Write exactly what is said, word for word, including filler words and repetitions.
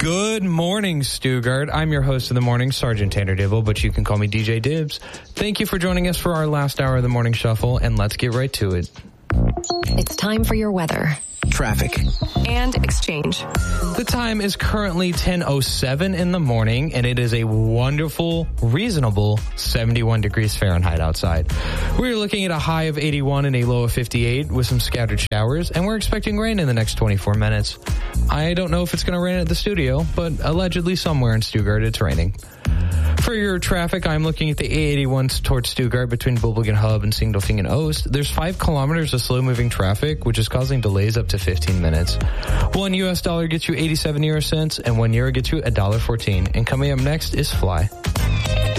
Good morning, Stuttgart. I'm your host of the morning, Sergeant Tanner Dibble, but you can call me D J Dibs. Thank you for joining us for our last hour of the morning shuffle, and let's get right to it. It's time for your weather, traffic, and exchange. The time is currently ten oh seven in the morning, and it is a wonderful, reasonable seventy-one degrees Fahrenheit outside. We're looking at a high of eighty-one and a low of fifty-eight with some scattered showers, and we're expecting rain in the next twenty-four minutes. I don't know if it's going to rain at the studio, but allegedly somewhere in Stuttgart it's raining. For your traffic, I'm looking at the A eighty-one towards Stuttgart between Bulbingen Hub and Singolfingen Oost. There's five kilometers of slow-moving traffic, which is causing delays up to fifteen minutes. One U S dollar gets you eighty-seven euro cents, and one euro gets you one dollar fourteen. And coming up next is Fly.